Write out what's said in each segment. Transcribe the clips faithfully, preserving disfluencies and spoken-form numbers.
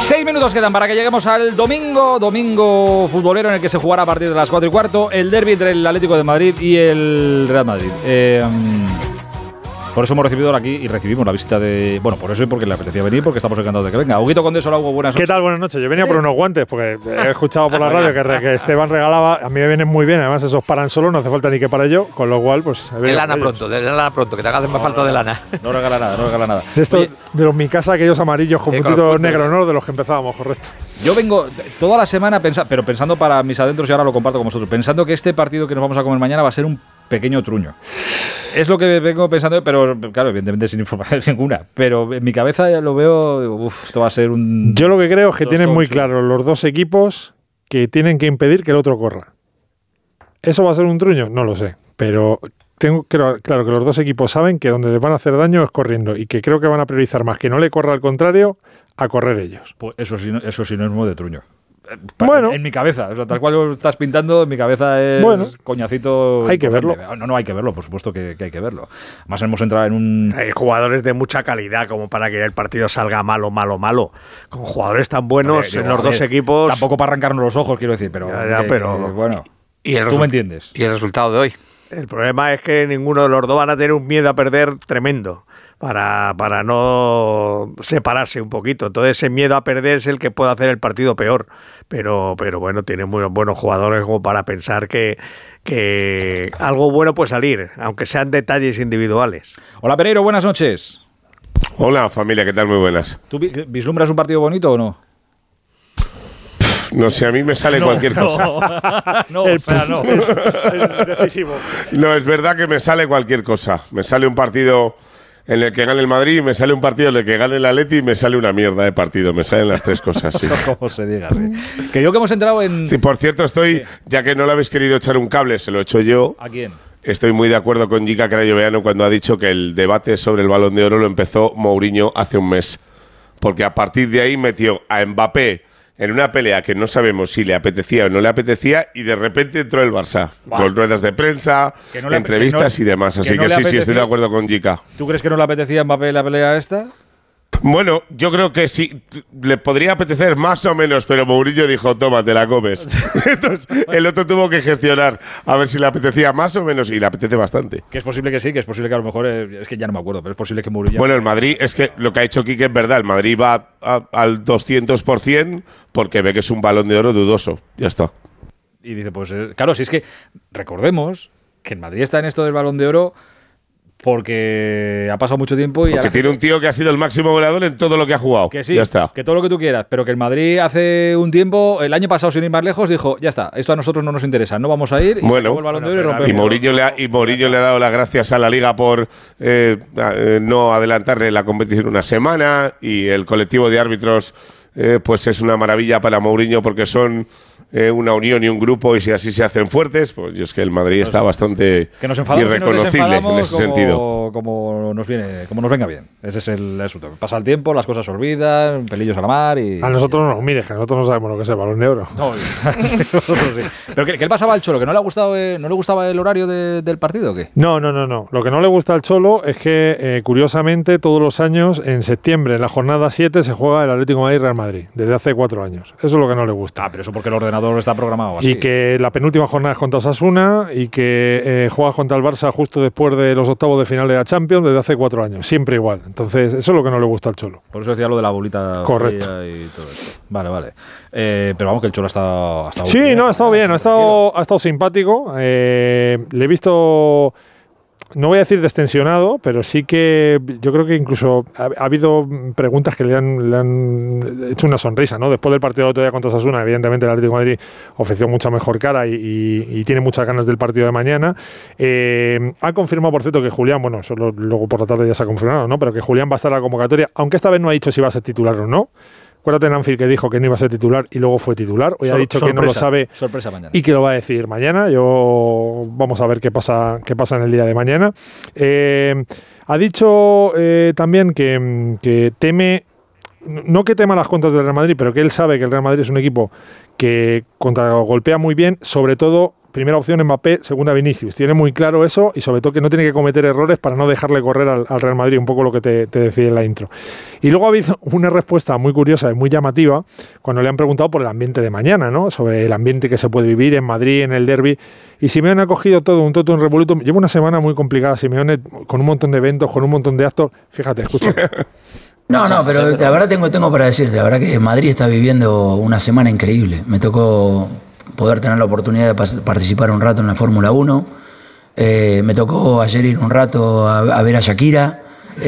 Seis minutos quedan para que lleguemos al domingo, domingo futbolero en el que se jugará a partir de las cuatro y cuarto el derbi entre el Atlético de Madrid y el Real Madrid. Eh, por eso hemos recibido aquí y recibimos la visita de... Bueno, por eso y porque le apetecía venir, porque estamos encantados de que venga. Huguito Condeso, Hugo, buenas noches. ¿Qué tal? Buenas noches. Yo venía por unos guantes, porque he escuchado por la radio que, que Esteban regalaba. A mí me vienen muy bien, además esos paran solo, no hace falta ni que para yo, con lo cual, pues... De lana pronto, de lana pronto, que te haga más no, falta no, de lana. No regala nada, no regala nada. De estos, Oye, de los mi casa, aquellos amarillos con puntitos negros, ¿no? De los que empezábamos, correcto. Yo vengo toda la semana, pensa, pero pensando para mis adentros, y ahora lo comparto con vosotros, pensando que este partido que nos vamos a comer mañana va a ser un pequeño truño. Es lo que vengo pensando, pero claro, evidentemente sin información ninguna. Pero en mi cabeza ya lo veo, uf, esto va a ser un... Yo lo que creo es que tienen muy claro los dos equipos que tienen que impedir que el otro corra. ¿Eso va a ser un truño? No lo sé, pero tengo creo, claro que los dos equipos saben que donde les van a hacer daño es corriendo y que creo que van a priorizar más que no le corra al contrario a correr ellos. Pues eso sí, eso sí no es de truño. Bueno, en mi cabeza, o sea, tal cual lo estás pintando, en mi cabeza es bueno, coñacito. Hay que verlo. No, no hay que verlo, por supuesto que, que hay que verlo. Además hemos entrado en un... Hay jugadores de mucha calidad como para que el partido salga malo, malo, malo. Con jugadores tan buenos ver, en los dos equipos... Tampoco para arrancarnos los ojos, quiero decir, pero... Ya, ya, que, pero que, bueno, y el tú me entiendes. Y el resultado de hoy. El problema es que ninguno de los dos van a tener un miedo a perder tremendo. Para, para no separarse un poquito. Entonces ese miedo a perder es el que puede hacer el partido peor. Pero, pero bueno, tiene muy buenos jugadores como para pensar que, que algo bueno puede salir, aunque sean detalles individuales. Hola Pereiro, buenas noches. Hola familia, ¿qué tal? Muy buenas. ¿Tú vislumbras un partido bonito o no? No sé, a mí me sale no, cualquier no. cosa. no, o sea, no. Es, es decisivo. No, es verdad que me sale cualquier cosa. Me sale un partido en el que gane el Madrid, me sale un partido en el que gane el Atleti y me sale una mierda de partido. Me salen las tres cosas, sí. Como se diga, sí. Que yo que hemos entrado en... Sí, por cierto, estoy, ya que no le habéis querido echar un cable, se lo he hecho yo. ¿A quién? Estoy muy de acuerdo con Jica Crayoveanu cuando ha dicho que el debate sobre el Balón de Oro lo empezó Mourinho hace un mes. Porque a partir de ahí metió a Mbappé en una pelea que no sabemos si le apetecía o no le apetecía, y de repente entró el Barça, wow, con ruedas de prensa, no entrevistas no, y demás. Así que, que sí, sí, estoy de acuerdo con Jica. ¿Tú crees que no le apetecía a Mbappé la pelea esta? Bueno, yo creo que sí, le podría apetecer más o menos, pero Mourinho dijo, toma, te la comes. Entonces, el otro tuvo que gestionar a ver si le apetecía más o menos, y le apetece bastante. Que es posible que sí, que es posible que a lo mejor, es, es que ya no me acuerdo, pero es posible que Mourinho... Bueno, el Madrid, es que lo que ha hecho Quique es verdad, el Madrid va a, a, al doscientos por ciento porque ve que es un Balón de Oro dudoso, ya está. Y dice, pues, eh, claro, si es que recordemos que el Madrid está en esto del Balón de Oro porque ha pasado mucho tiempo y... Porque tiene un tío que ha sido el máximo goleador en todo lo que ha jugado. Que sí, ya está. Que todo lo que tú quieras, pero que el Madrid hace un tiempo, el año pasado sin ir más lejos, dijo, ya está, esto a nosotros no nos interesa, no vamos a ir, y bueno, el Balón bueno, de Oro y rompemos. Y Mourinho, le ha, y Mourinho le ha dado las gracias a la Liga por eh, eh, no adelantarle la competición una semana, y el colectivo de árbitros eh, pues es una maravilla para Mourinho porque son... Eh, una unión y un grupo, y si así se hacen fuertes, pues yo es que el Madrid está bastante que nos enfadamos irreconocible y nos en ese como, sentido. Como nos viene, como nos venga bien. Ese es el asunto. Pasa el tiempo, las cosas se olvidan, pelillos a la mar y... A nosotros no, mire, que nosotros no sabemos lo que es el Balón de Oro. No, sí, sí. ¿Pero qué, qué le pasaba al Cholo? ¿Que no le ha gustado, eh, no le gustaba el horario de, del partido o qué? No, no, no, no. Lo que no le gusta al Cholo es que, eh, curiosamente, todos los años, en septiembre, en la jornada siete, se juega el Atlético de Madrid Real Madrid, desde hace cuatro años. Eso es lo que no le gusta. Ah, pero eso porque el ordenador está programado así. Y que la penúltima jornada es contra Osasuna y que eh, juega contra el Barça justo después de los octavos de final de la Champions desde hace cuatro años. Siempre igual. Entonces, eso es lo que no le gusta al Cholo. Por eso decía lo de la bolita. Correcto. Y todo eso. Vale, vale. Eh, pero vamos, que el Cholo ha estado, ha estado sí, bien. no, ha estado bien. Ha estado, ha estado simpático. Eh, le he visto... No voy a decir destensionado, pero sí que yo creo que incluso ha, ha habido preguntas que le han, le han hecho una sonrisa, ¿no? Después del partido de otro día contra Osasuna, evidentemente el Atlético de Madrid ofreció mucha mejor cara y, y, y tiene muchas ganas del partido de mañana. Eh, ha confirmado, por cierto, que Julián, bueno, solo luego por la tarde ya se ha confirmado, ¿no? Pero que Julián va a estar en la convocatoria, aunque esta vez no ha dicho si va a ser titular o no. Acuérdate en Anfield que dijo que no iba a ser titular y luego fue titular. Hoy Sor- ha dicho sorpresa, que no lo sabe sorpresa mañana. Y que lo va a decir mañana. Yo vamos a ver qué pasa, qué pasa en el día de mañana. Eh, ha dicho eh, también que, que teme, no que tema las contras del Real Madrid, pero que él sabe que el Real Madrid es un equipo que contragolpea muy bien, sobre todo primera opción Mbappé, segunda Vinicius. Tiene muy claro eso y sobre todo que no tiene que cometer errores para no dejarle correr al, al Real Madrid, un poco lo que te, te decía en la intro. Y luego ha habido una respuesta muy curiosa y muy llamativa cuando le han preguntado por el ambiente de mañana, ¿no? Sobre el ambiente que se puede vivir en Madrid, en el derbi. Y Simeone ha cogido todo, un totum revolutum. Lleva una semana muy complicada, Simeone, con un montón de eventos, con un montón de actos. Fíjate, escucha. No, no, pero la verdad tengo, tengo para decirte, la verdad que Madrid está viviendo una semana increíble. Me tocó poder tener la oportunidad de pas- participar un rato en la Fórmula uno. Eh, me tocó ayer ir un rato a, a ver a Shakira.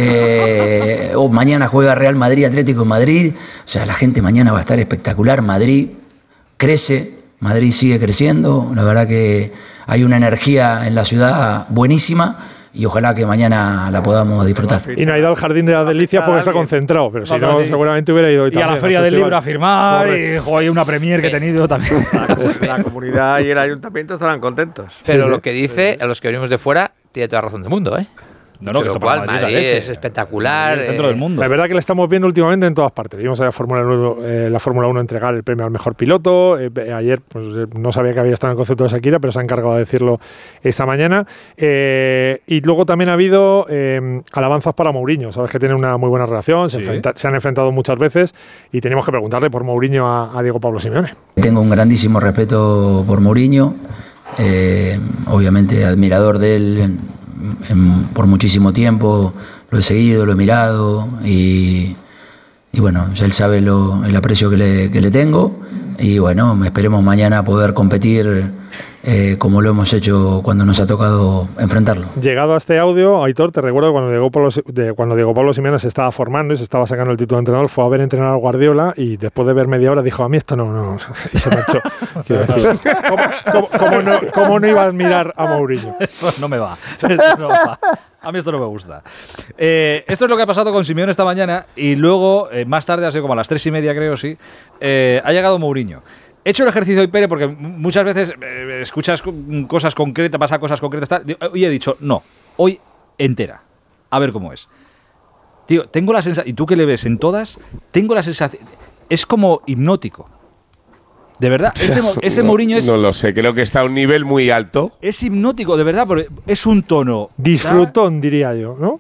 Eh, oh, mañana juega Real Madrid, Atlético de Madrid. O sea, la gente mañana va a estar espectacular. Madrid crece, Madrid sigue creciendo. La verdad que hay una energía en la ciudad buenísima. Y ojalá que mañana la podamos disfrutar. Y no ha ido al Jardín de las Delicias porque está concentrado, pero si no, no seguramente hubiera ido hoy y también. Y a la Feria del Libro a firmar, correcto. Y jo, hay una premier que he tenido también. La, la comunidad y el ayuntamiento estarán contentos. Pero sí, lo sí. que dice, a los que venimos de fuera, tiene toda la razón del mundo, ¿eh? No, no, que lo esto cual, para Madrid, Madrid es espectacular. El centro eh, del mundo. La verdad que le estamos viendo últimamente en todas partes. Vimos a la Fórmula uno, eh, la Fórmula uno entregar el premio al mejor piloto. Eh, ayer pues, eh, no sabía que había estado en el concepto de Shakira, pero se ha encargado de decirlo esta mañana. Eh, y luego también ha habido eh, alabanzas para Mourinho. Sabes que tiene una muy buena relación, se, Sí. enfrenta, se han enfrentado muchas veces y tenemos que preguntarle por Mourinho a, a Diego Pablo Simeone. Tengo un grandísimo respeto por Mourinho, eh, obviamente admirador de él en, en, por muchísimo tiempo, lo he seguido, lo he mirado y, y bueno, él sabe lo, el aprecio que le, que le tengo y bueno, esperemos mañana poder competir eh, como lo hemos hecho cuando nos ha tocado enfrentarlo. Llegado a este audio, Aitor, te recuerdo cuando Diego Pablo, de, cuando Diego Pablo Simeone se estaba formando y se estaba sacando el título de entrenador, fue a ver entrenar a Guardiola y después de ver media hora dijo, a mí esto no, no, y se marchó. Quiero decir, ¿cómo, cómo, cómo, no, ¿cómo no iba a admirar a Mourinho? Eso no me va. Eso no va. A mí esto no me gusta. Eh, esto es lo que ha pasado con Simeone esta mañana y luego, eh, más tarde, así como a las tres y media creo, sí, eh, ha llegado Mourinho. He hecho el ejercicio hoy, Pere, porque muchas veces eh, escuchas cosas concretas, pasa cosas concretas, tal. Hoy he dicho, no, hoy entera. A ver cómo es. Tío, tengo la sensación, y tú que le ves en todas, tengo la sensación, es como hipnótico. De verdad, este, este no, Mourinho es... No lo sé, creo que está a un nivel muy alto. Es hipnótico, de verdad, porque es un tono... Disfrutón, diría yo, ¿no?